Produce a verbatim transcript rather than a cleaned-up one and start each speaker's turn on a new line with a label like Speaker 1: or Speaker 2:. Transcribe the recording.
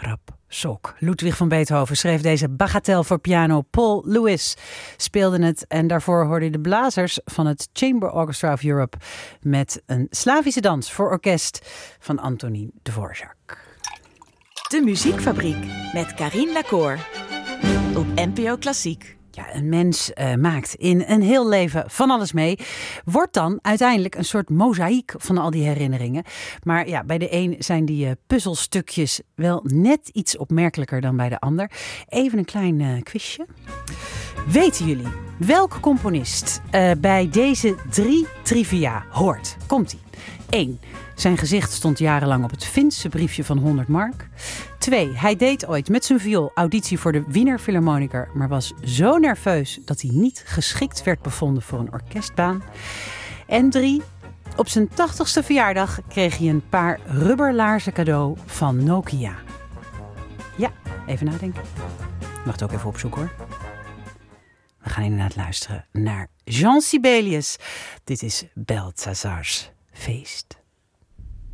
Speaker 1: Rhapsok. Ludwig van Beethoven schreef deze bagatelle voor piano. Paul Lewis speelde het. En daarvoor hoorde je de blazers van het Chamber Orchestra of Europe met een Slavische dans voor orkest van Antonín Dvorak.
Speaker 2: De Muziekfabriek met Carien Lacour op N P O Klassiek.
Speaker 1: Ja, een mens uh, maakt in een heel leven van alles mee. Wordt dan uiteindelijk een soort mozaïek van al die herinneringen. Maar ja, bij de een zijn die uh, puzzelstukjes wel net iets opmerkelijker dan bij de ander. Even een klein uh, quizje. Weten jullie welke componist uh, bij deze drie trivia hoort? Komt-ie. één. Zijn gezicht stond jarenlang op het Finse briefje van honderd mark. twee. Hij deed ooit met zijn viool auditie voor de Wiener Philharmoniker, maar was zo nerveus dat hij niet geschikt werd bevonden voor een orkestbaan. En drie. Op zijn tachtigste verjaardag kreeg hij een paar rubberlaarzen cadeau van Nokia. Ja, even nadenken. Je mag het ook even opzoeken hoor. We gaan inderdaad luisteren naar Jean Sibelius. Dit is Balthazar's Feest.